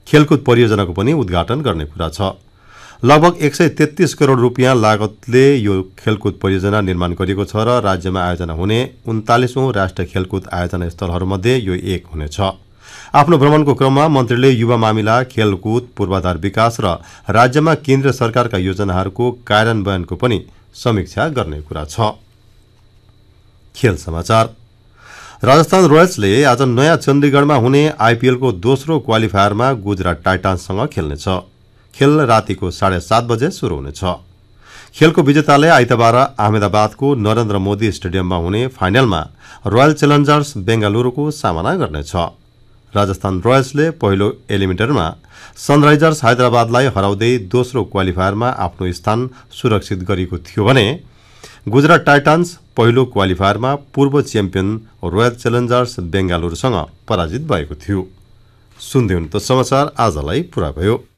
खेलकुद परियोजनाको पनि उद्घाटन गर्ने कुरा छ। लगभग 133 करोड रुपियाँ लागतले यो खेलकुद परियोजना निर्माण गरिएको छ र राज्यमा आयोजना हुने 39औं राष्ट्रिय खेलकुद आयोजना स्थलहरूमध्ये यो एक हुनेछ। आफ्नो भ्रमणको क्रममा मन्त्रीले युवा मामिला, खेलकुद, पूर्वाधार विकास र राज्यमा केन्द्र सरकारका योजनाहरूको कार्यान्वयनको पनि समीक्षा गर्ने कुरा छ। खेल समाचार। राजस्थान रोयल्सले आज नयाँ चण्डीगढमा हुने आईपीएलको दोस्रो क्वालिफायरमा गुजरात टाइटन्ससँग खेल्नेछ। खेल रातिको 7:30 बजे सुरु हुनेछ। खेलको विजेताले आइतबार अहमदाबादको नरेन्द्र मोदी स्टेडियममा हुने फाइनलमा रोयल च्यालेन्जर्स बेंगलुरुको सामना गर्नेछ। राजस्थान रोयल्सले पहिलो एलिमिनेटरमा सनराइजर्स हैदराबादलाई हराउँदै दोस्रो क्वालिफायरमा आफ्नो स्थान सुरक्षित गरेको थियो भने गुजरात टाइटन्स पहिलो क्वालिफायरमा पूर्व च्याम्पियन रोयल च्यालेन्जर्स बेंगलुरुसँग पराजित भएको थियो। सुन्दै हुनुहुन्छ समाचार। आजलाई पुरा भयो।